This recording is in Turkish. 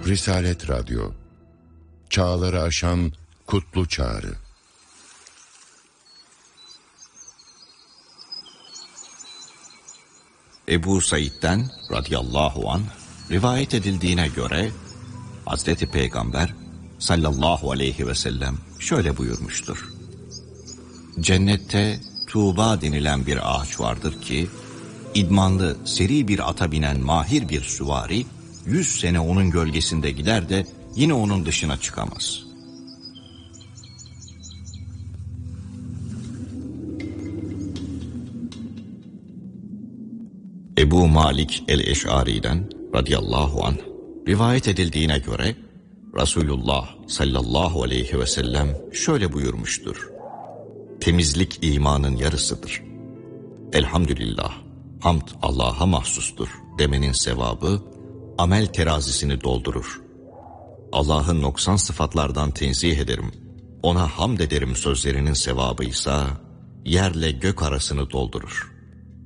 Risalet Radyo, çağları aşan kutlu çağrı. Ebu Said'den radıyallahu anh rivayet edildiğine göre Hazreti Peygamber sallallahu aleyhi ve sellem şöyle buyurmuştur. Cennette Tuğba denilen bir ağaç vardır ki, idmanlı, seri bir ata binen mahir bir süvari, 100 sene onun gölgesinde gider de yine onun dışına çıkamaz. Ebu Malik el-Eş'ari'den radıyallahu anh rivayet edildiğine göre, Resulullah sallallahu aleyhi ve sellem şöyle buyurmuştur. Temizlik imanın yarısıdır. Elhamdülillah, hamd Allah'a mahsustur demenin sevabı, amel terazisini doldurur. Allah'ın noksan sıfatlardan tenzih ederim, ona hamd ederim sözlerinin sevabı ise yerle gök arasını doldurur.